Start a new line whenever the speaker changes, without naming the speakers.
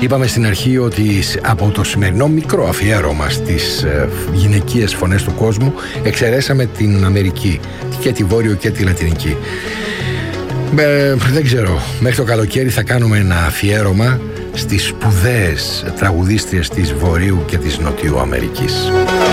Είπαμε στην αρχή ότι από το σημερινό μικρό αφιέρωμα στις γυναικείες φωνές του κόσμου εξαιρέσαμε την Αμερική, και τη Βόρειο και τη Λατινική. Δεν ξέρω, μέχρι το καλοκαίρι θα κάνουμε ένα αφιέρωμα στις σπουδαίες τραγουδίστριες της Βορείου και της Νοτιού Αμερικής.